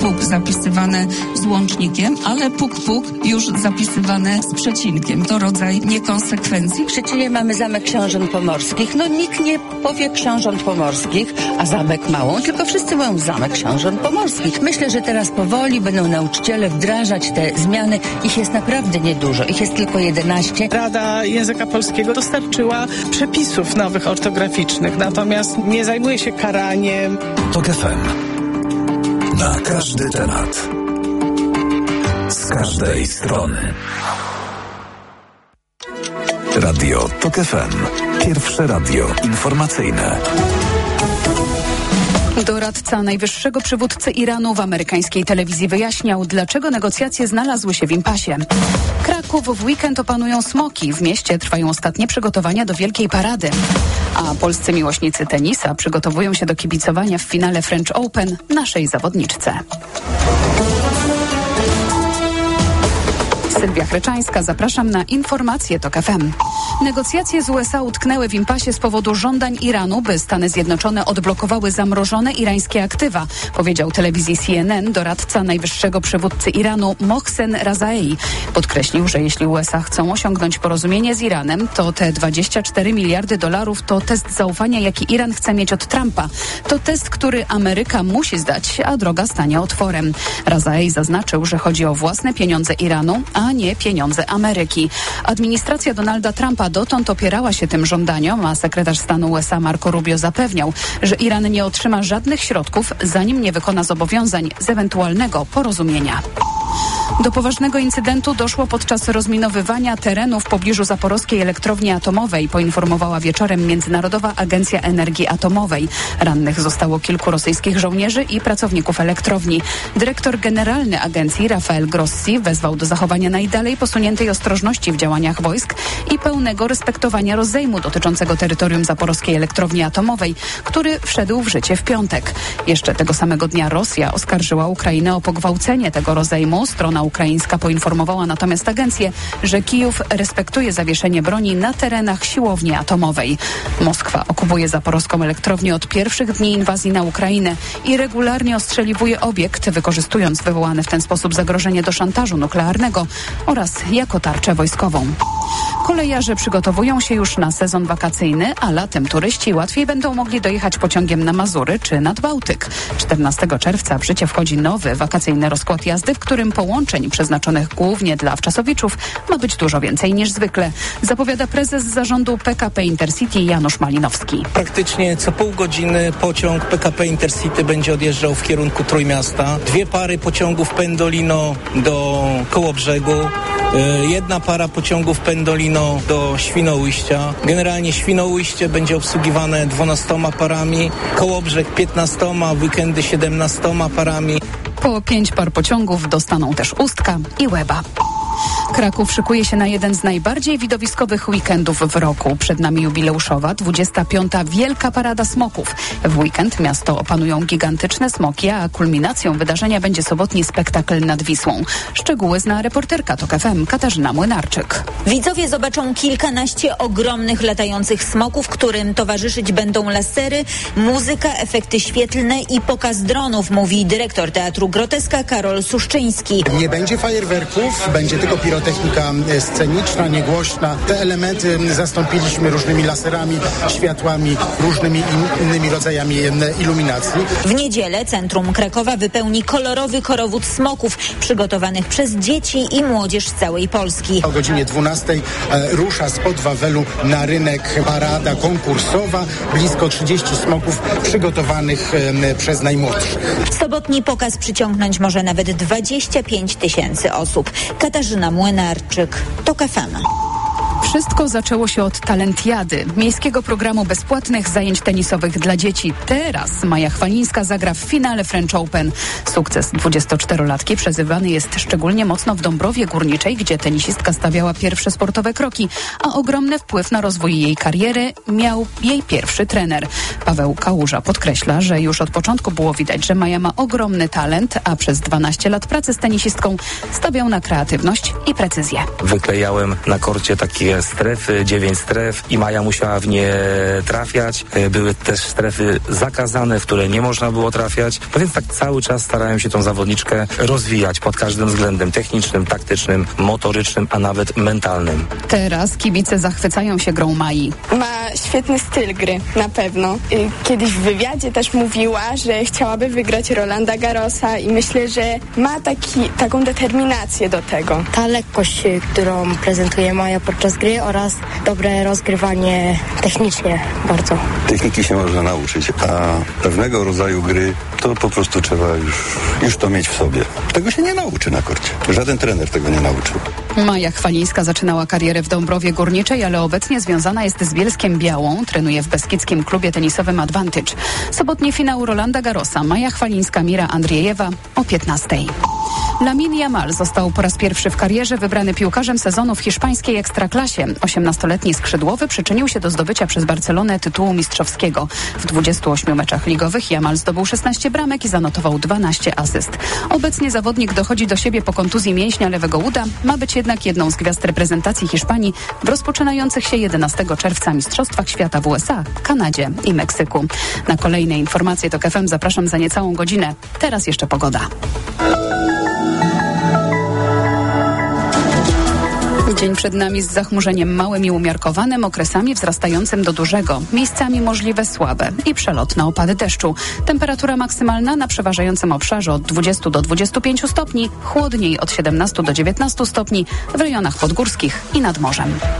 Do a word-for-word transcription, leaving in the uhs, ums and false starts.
puk zapisywane z łącznikiem, ale puk puk już zapisywane z przecinkiem. To rodzaj niekonsekwencji. W Szczecinie mamy Zamek Książąt Pomorskich. No nikt nie powie Książąt Pomorskich, a Zamek Małą, tylko wszyscy mówią Zamek Książąt Pomorskich. Myślę, że teraz powoli będą nauczyciele wdrażać te zmiany. Ich jest naprawdę niedużo. Ich jest tylko jedenaście. Rada Języka Polskiego dostarczyła przepisów nowych ortograficznych, natomiast nie zajmuje się karaniem. TOK F M. Na każdy temat. Z każdej strony. Radio TOK F M. Pierwsze radio informacyjne. Doradca najwyższego przywódcy Iranu w amerykańskiej telewizji wyjaśniał, dlaczego negocjacje znalazły się w impasie. Kraków w weekend opanują smoki. W mieście trwają ostatnie przygotowania do Wielkiej Parady. A polscy miłośnicy tenisa przygotowują się do kibicowania w finale French Open naszej zawodniczce. Sylwia Chryczańska, zapraszam na informacje TOK F M. Negocjacje z U S A utknęły w impasie z powodu żądań Iranu, by Stany Zjednoczone odblokowały zamrożone irańskie aktywa, powiedział telewizji C N N doradca najwyższego przywódcy Iranu Mohsen Razai. Podkreślił, że jeśli U S A chcą osiągnąć porozumienie z Iranem, to te dwadzieścia cztery miliardy dolarów to test zaufania, jaki Iran chce mieć od Trumpa. To test, który Ameryka musi zdać, a droga stanie otworem. Razai zaznaczył, że chodzi o własne pieniądze Iranu, a nie pieniądze Ameryki. Administracja Donalda Trumpa dotąd opierała się tym żądaniom, a sekretarz stanu U S A Marco Rubio zapewniał, że Iran nie otrzyma żadnych środków, zanim nie wykona zobowiązań z ewentualnego porozumienia. Do poważnego incydentu doszło podczas rozminowywania terenu w pobliżu zaporowskiej elektrowni atomowej, poinformowała wieczorem Międzynarodowa Agencja Energii Atomowej. Rannych zostało kilku rosyjskich żołnierzy i pracowników elektrowni. Dyrektor generalny agencji Rafael Grossi wezwał do zachowania najdalej posuniętej ostrożności w działaniach wojsk i pełnego respektowania rozejmu dotyczącego terytorium zaporowskiej elektrowni atomowej, który wszedł w życie w piątek. Jeszcze tego samego dnia Rosja oskarżyła Ukrainę o pogwałcenie tego rozejmu. Strona ukraińska poinformowała natomiast agencję, że Kijów respektuje zawieszenie broni na terenach siłowni atomowej. Moskwa okupuje zaporowską elektrownię od pierwszych dni inwazji na Ukrainę i regularnie ostrzeliwuje obiekt, wykorzystując wywołane w ten sposób zagrożenie do szantażu nuklearnego oraz jako tarczę wojskową. Kolejarze przygotowują się już na sezon wakacyjny, a latem turyści łatwiej będą mogli dojechać pociągiem na Mazury czy nad Bałtyk. czternastego czerwca w życie wchodzi nowy wakacyjny rozkład jazdy, w którym połączeń przeznaczonych głównie dla wczasowiczów ma być dużo więcej niż zwykle, zapowiada prezes zarządu P K P Intercity Janusz Malinowski. Praktycznie co pół godziny pociąg P K P Intercity będzie odjeżdżał w kierunku Trójmiasta. Dwie pary pociągów Pendolino do Kołobrzegu. Jedna para pociągów Pendolino do Świnoujścia. Generalnie Świnoujście będzie obsługiwane dwunastoma parami, Kołobrzeg piętnastoma, weekendy siedemnastoma parami. Po pięć par pociągów dostaną też Ustka i Łeba. Kraków szykuje się na jeden z najbardziej widowiskowych weekendów w roku. Przed nami jubileuszowa dwudziesta piąta Wielka Parada Smoków. W weekend miasto opanują gigantyczne smoki, a kulminacją wydarzenia będzie sobotni spektakl nad Wisłą. Szczegóły zna reporterka TOK F M Katarzyna Młynarczyk. Widzowie zobaczą kilkanaście ogromnych latających smoków, którym towarzyszyć będą lasery, muzyka, efekty świetlne i pokaz dronów, mówi dyrektor Teatru Groteska Karol Suszczyński. Nie będzie fajerwerków, będzie tylko pirotechnika sceniczna, niegłośna. Te elementy zastąpiliśmy różnymi laserami, światłami, różnymi in, innymi rodzajami iluminacji. W niedzielę centrum Krakowa wypełni kolorowy korowód smoków przygotowanych przez dzieci i młodzież z całej Polski. O godzinie dwunastej e, rusza spod Wawelu na rynek parada konkursowa. Blisko trzydzieści smoków przygotowanych e, przez najmłodszych. Sobotni pokaz przyciągnąć może nawet dwadzieścia pięć tysięcy osób. Katarzyna Młynarczyk, TOK F M. Wszystko zaczęło się od Talentiady, miejskiego programu bezpłatnych zajęć tenisowych dla dzieci. Teraz Maja Chwalińska zagra w finale French Open. Sukces dwudziestoczterolatki przezywany jest szczególnie mocno w Dąbrowie Górniczej, gdzie tenisistka stawiała pierwsze sportowe kroki, a ogromny wpływ na rozwój jej kariery miał jej pierwszy trener. Paweł Kałuża podkreśla, że już od początku było widać, że Maja ma ogromny talent, a przez dwanaście lat pracy z tenisistką stawiał na kreatywność i precyzję. Wyklejałem na korcie takie różne strefy, dziewięć stref i Maja musiała w nie trafiać. Były też strefy zakazane, w które nie można było trafiać. No więc tak cały czas starałem się tą zawodniczkę rozwijać pod każdym względem technicznym, taktycznym, motorycznym, a nawet mentalnym. Teraz kibice zachwycają się grą Mai. Ma świetny styl gry, na pewno. Kiedyś w wywiadzie też mówiła, że chciałaby wygrać Rolanda Garrosa i myślę, że ma taki, taką determinację do tego. Ta lekkość, którą prezentuje Maja podczas gry oraz dobre rozgrywanie technicznie bardzo. Techniki się można nauczyć, a pewnego rodzaju gry to po prostu trzeba już, już to mieć w sobie. Tego się nie nauczy na korcie. Żaden trener tego nie nauczył. Maja Chwalińska zaczynała karierę w Dąbrowie Górniczej, ale obecnie związana jest z Bielskiem Białą. Trenuje w beskidzkim klubie tenisowym Advantage. Sobotni finał Rolanda Garrosa. Maja Chwalińska, Mira Andriejewa o piętnastej. Lamine Yamal został po raz pierwszy w karierze wybrany piłkarzem sezonu w hiszpańskiej Ekstraklasie. osiemnastoletni skrzydłowy przyczynił się do zdobycia przez Barcelonę tytułu mistrzowskiego. W dwudziestu ośmiu meczach ligowych Yamal zdobył szesnaście bramek i zanotował dwanaście asyst. Obecnie zawodnik dochodzi do siebie po kontuzji mięśnia lewego uda. Ma być jednak jedną z gwiazd reprezentacji Hiszpanii w rozpoczynających się jedenastego czerwca Mistrzostwach Świata w U S A, Kanadzie i Meksyku. Na kolejne informacje TOK F M zapraszam za niecałą godzinę. Teraz jeszcze pogoda. Dzień przed nami z zachmurzeniem małym i umiarkowanym, okresami wzrastającym do dużego. Miejscami możliwe słabe i przelotne opady deszczu. Temperatura maksymalna na przeważającym obszarze od dwudziestu do dwudziestu pięciu stopni, chłodniej od siedemnastu do dziewiętnastu stopni w rejonach podgórskich i nad morzem.